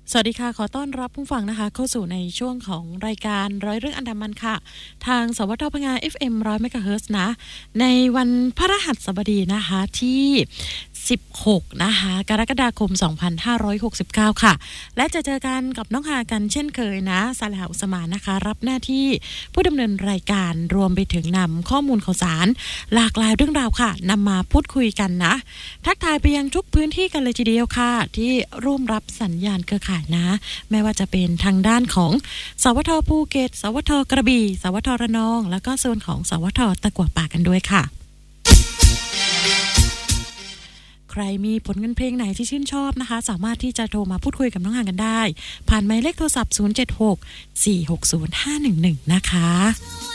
สวัสดีค่ะขอต้อนรับผู้ฟังนะคะเข้าสู่ในช่วงของรายการร้อยเรื่องอันดามันค่ะทางสวทพง FM 100 เมกะเฮิรตซ์นะในวันพฤหัสบดีนะคะที่16นะคะกรกฎาคม2569ค่ะและจะเจอกันกับน้องฮากันเช่นเคยนะซาลาอุสมานนะคะรับหน้าที่ผู้ดำเนินรายการรวมไปถึงนำข้อมูลข่าวสารหลากหลายเรื่องราวค่ะนำมาพูดคุยกันนะทักทายไปยังทุกพื้นที่กันเลยทีเดียวค่ะที่ร่วมรับสัญญาณเครือข่ายนะไม่ว่าจะเป็นทางด้านของสวทภูเก็ตสวทกระบี่สวทระนองแล้วก็ส่วนของสวทตะกั่วป่ากันด้วยค่ะใครมีผลงานเพลงไหนที่ชื่นชอบนะคะสามารถที่จะโทรมาพูดคุยกับน้องหางกันได้ผ่านหมายเลขโทรศัพท์076 460 511นะคะ